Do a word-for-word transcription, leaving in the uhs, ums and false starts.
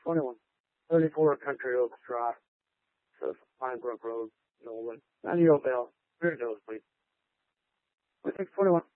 twenty-one. thirty-four Country Oaks Drive. So Pine Brook Road, Nolan. ninety Oakdale. Rear nose, please. twenty-six twenty-one.